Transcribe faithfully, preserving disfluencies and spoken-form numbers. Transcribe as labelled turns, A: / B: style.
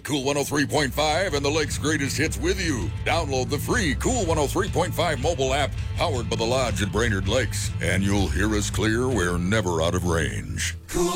A: Take Cool one oh three point five and the Lake's greatest hits with you. Download the free Cool one oh three point five mobile app powered by the Lodge at Brainerd Lakes, and you'll hear us clear. We're never out of range. Cool